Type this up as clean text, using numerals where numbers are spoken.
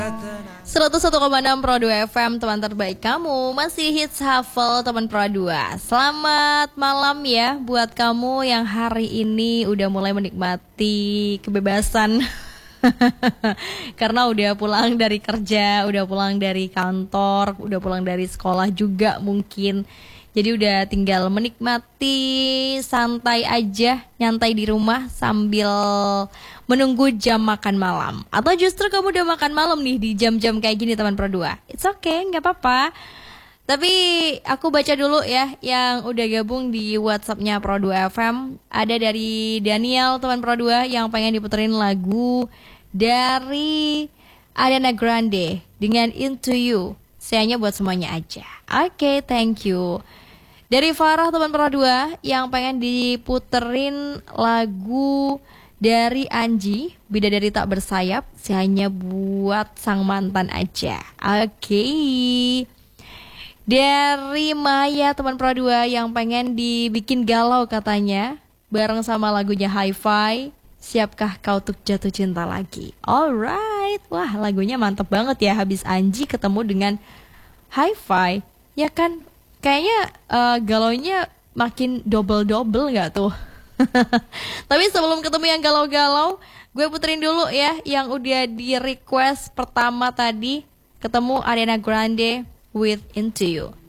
101,6 Pro 2 FM, teman terbaik kamu. Masih hits shuffle teman Pro 2. Selamat malam ya buat kamu yang hari ini udah mulai menikmati kebebasan. Karena udah pulang dari kerja, udah pulang dari kantor, udah pulang dari sekolah juga mungkin. Jadi udah tinggal menikmati santai aja, nyantai di rumah sambil menunggu jam makan malam. Atau justru kamu udah makan malam nih di jam-jam kayak gini teman Pro 2. It's okay, gak apa-apa. Tapi aku baca dulu ya yang udah gabung di WhatsApp-nya Pro 2 FM. Ada dari Daniel teman Pro 2 yang pengen diputerin lagu dari Ariana Grande dengan Into You. Sayangnya buat semuanya aja. Oke, thank you. Dari Farah teman Pro 2 yang pengen diputerin lagu dari Anji, Bidadari Tak Bersayap, hanya buat sang mantan aja. Oke. Dari Maya teman Pro 2 yang pengen dibikin galau katanya, bareng sama lagunya Hi-Fi, Siapkah Kau Untuk Jatuh Cinta Lagi. Alright, wah lagunya mantep banget ya, habis Anji ketemu dengan Hi-Fi. Ya kan, kayaknya galaunya makin double-double gak tuh? Tapi sebelum ketemu yang galau-galau, gue puterin dulu ya yang udah di request pertama tadi. Ketemu Ariana Grande with Into You.